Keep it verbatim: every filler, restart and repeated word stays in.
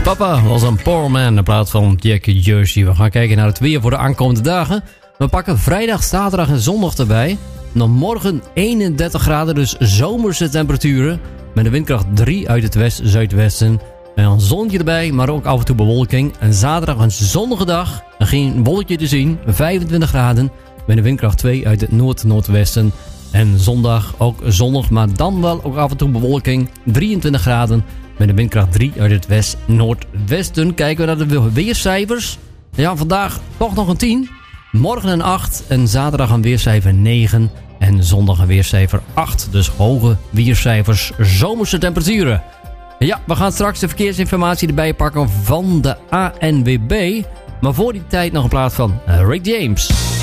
Papa was een poor man in plaats van Jack Jersey. We gaan kijken naar het weer voor de aankomende dagen. We pakken vrijdag, zaterdag en zondag erbij. Dan morgen eenendertig graden, dus zomerse temperaturen. Met een windkracht drie uit het west-zuidwesten. En een zonnetje erbij, maar ook af en toe bewolking. En zaterdag een zonnige dag. En geen wolkje te zien, vijfentwintig graden. Met een windkracht twee uit het noord-noordwesten. En zondag ook zonnig, maar dan wel ook af en toe bewolking. drieëntwintig graden. Met een windkracht drie uit het west-noordwesten. Kijken we naar de weercijfers. Ja, vandaag toch nog een tien. Morgen een acht. En zaterdag een weercijfer negen. En zondag een weercijfer acht. Dus hoge weercijfers, zomerse temperaturen. Ja, we gaan straks de verkeersinformatie erbij pakken van de A N W B. Maar voor die tijd nog een plaat van Rick James.